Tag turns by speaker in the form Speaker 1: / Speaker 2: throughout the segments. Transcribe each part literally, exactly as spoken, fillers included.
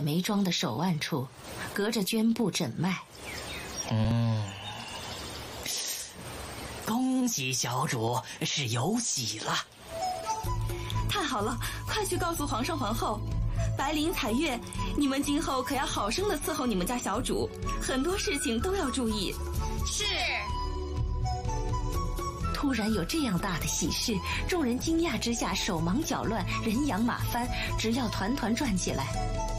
Speaker 1: 眉庄的手腕处，隔着绢布诊脉。
Speaker 2: 嗯，恭喜小主是有喜了。
Speaker 3: 太好了，快去告诉皇上皇后，白灵、彩月，你们今后可要好生的伺候你们家小主，很多事情都要注意。
Speaker 4: 是。
Speaker 1: 突然有这样大的喜事，众人惊讶之下手忙脚乱，人仰马翻，只要团团转起来。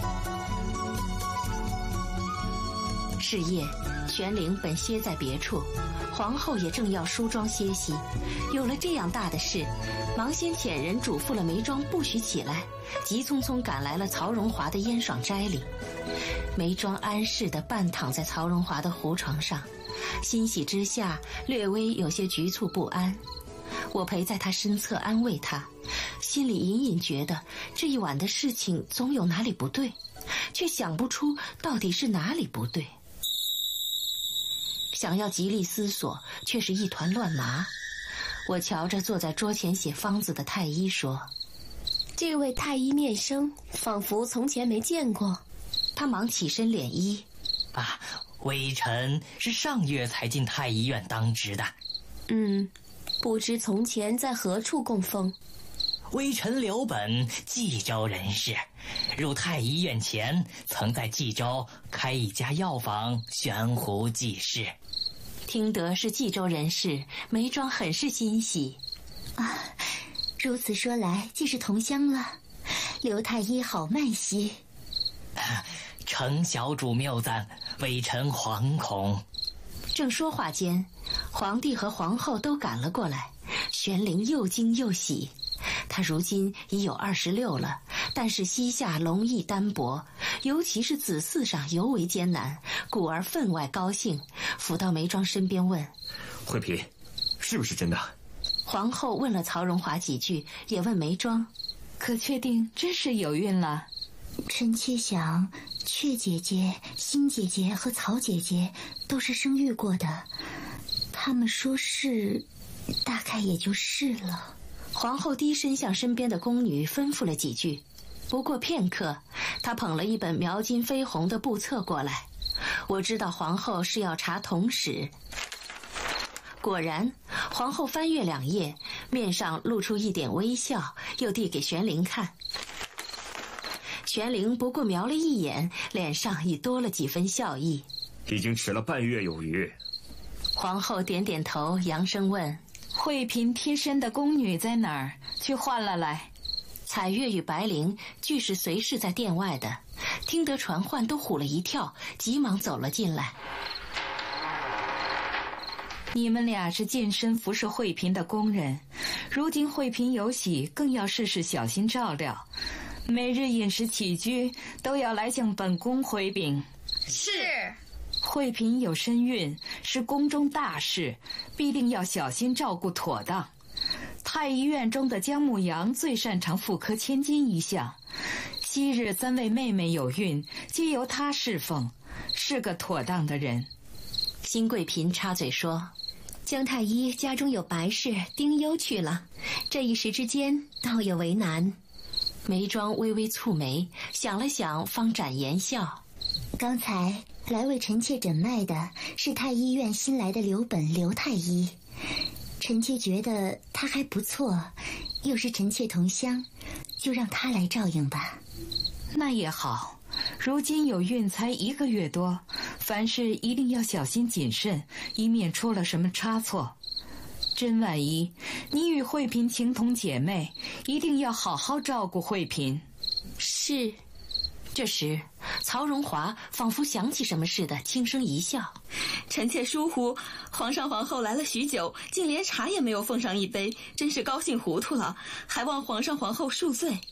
Speaker 1: 是夜，玄灵本歇在别处，皇后也正要梳妆歇息。有了这样大的事，忙先遣人嘱咐了眉庄不许起来，急匆匆赶来了曹荣华的烟爽斋里。眉庄安适地半躺在曹荣华的胡床上，欣喜之下略微有些局促不安。我陪在他身侧安慰他，心里隐隐觉得这一晚的事情总有哪里不对，却想不出到底是哪里不对。想要极力思索，却是一团乱麻。我瞧着坐在桌前写方子的太医说：
Speaker 5: 这位太医面生，仿佛从前没见过。
Speaker 1: 他忙起身敛衣。
Speaker 2: 啊，微臣是上月才进太医院当值的。
Speaker 5: 嗯，不知从前在何处供奉？
Speaker 2: 微臣刘本，冀州人士，入太医院前曾在冀州开一家药房悬壶济世。
Speaker 1: 听得是冀州人士，眉庄很是欣喜。
Speaker 6: 啊，如此说来，既是同乡了。刘太医好慢些。
Speaker 2: 啊，承小主谬赞，微臣惶恐。
Speaker 1: 正说话间，皇帝和皇后都赶了过来，玄灵又惊又喜。他如今已有二十六了，但是膝下龙翼单薄，尤其是子嗣上尤为艰难，故而分外高兴，扶到眉庄身边问：
Speaker 7: 惠嫔，是不是真的？
Speaker 1: 皇后问了曹荣华几句，也问眉庄：
Speaker 3: 可确定真是有孕了？
Speaker 6: 臣妾想，雀姐姐、欣姐姐和曹姐姐都是生育过的，他们说是，大概也就是了。
Speaker 1: 皇后低身向身边的宫女吩咐了几句，不过片刻，她捧了一本描金绯红的布册过来。我知道皇后是要查统史。果然，皇后翻阅两页，面上露出一点微笑，又递给玄灵看。玄灵不过瞄了一眼，脸上已多了几分笑意。
Speaker 7: 已经迟了半月有余。
Speaker 1: 皇后点点头，扬声问：
Speaker 3: 惠嫔贴身的宫女在哪儿？去换了来。
Speaker 1: 彩月与白灵俱是随侍在殿外的，听得传唤都唬了一跳，急忙走了进来。
Speaker 3: 你们俩是近身服侍惠嫔的宫人，如今惠嫔有喜，更要事事小心照料，每日饮食起居都要来向本宫回禀。
Speaker 4: 是。
Speaker 3: 惠嫔有身孕，是宫中大事，必定要小心照顾妥当。太医院中的姜母羊最擅长妇科千金一项，昔日三位妹妹有孕，皆由她侍奉，是个妥当的人。
Speaker 1: 新贵嫔插嘴说：
Speaker 6: 姜太医家中有白事，丁忧去了，这一时之间倒有为难。
Speaker 1: 眉庄微微蹙眉，想了想，方展颜笑：
Speaker 6: 刚才来为臣妾诊脉的是太医院新来的刘本刘太医，臣妾觉得他还不错，又是臣妾同乡，就让他来照应吧。
Speaker 3: 那也好，如今有孕才一个月多，凡事一定要小心谨慎，以免出了什么差错。甄万一，你与惠嫔情同姐妹，一定要好好照顾惠嫔。
Speaker 1: 是。这时，曹荣华仿佛想起什么似的，轻声一笑：
Speaker 3: 臣妾疏忽，皇上皇后来了许久，竟连茶也没有奉上一杯，真是高兴糊涂了，还望皇上皇后恕罪。